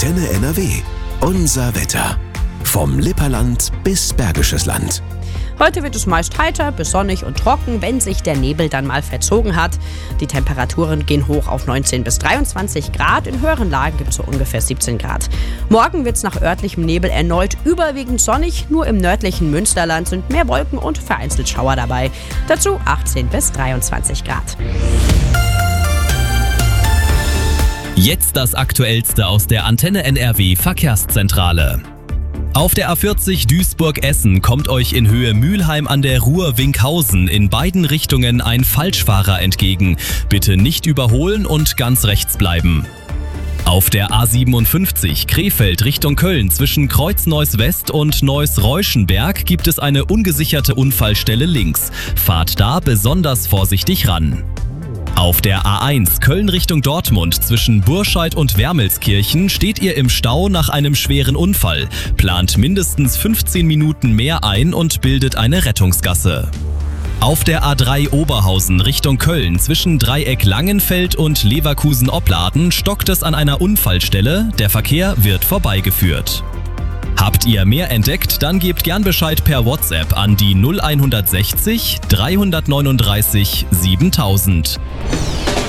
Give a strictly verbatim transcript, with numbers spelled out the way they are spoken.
Antenne N R W. Unser Wetter. Vom Lipperland bis Bergisches Land. Heute wird es meist heiter bis sonnig und trocken, wenn sich der Nebel dann mal verzogen hat. Die Temperaturen gehen hoch auf neunzehn bis dreiundzwanzig Grad. In höheren Lagen gibt es so ungefähr siebzehn Grad. Morgen wird es nach örtlichem Nebel erneut überwiegend sonnig. Nur im nördlichen Münsterland sind mehr Wolken und vereinzelt Schauer dabei. Dazu achtzehn bis dreiundzwanzig Grad. Jetzt das Aktuellste aus der Antenne N R W Verkehrszentrale. Auf der A vierzig Duisburg-Essen kommt euch in Höhe Mülheim an der Ruhr-Winkhausen in beiden Richtungen ein Falschfahrer entgegen. Bitte nicht überholen und ganz rechts bleiben. Auf der A siebenundfünfzig Krefeld Richtung Köln zwischen Kreuzneuss-West und Neuss-Reuschenberg gibt es eine ungesicherte Unfallstelle links. Fahrt da besonders vorsichtig ran. Auf der A eins Köln Richtung Dortmund zwischen Burscheid und Wermelskirchen steht ihr im Stau nach einem schweren Unfall. Plant mindestens fünfzehn Minuten mehr ein und bildet eine Rettungsgasse. Auf der A drei Oberhausen Richtung Köln zwischen Dreieck Langenfeld und Leverkusen-Opladen stockt es an einer Unfallstelle. Der Verkehr wird vorbeigeführt. Habt ihr mehr entdeckt, dann gebt gern Bescheid per WhatsApp an die null eins sechzig dreihundertneununddreißig siebentausend.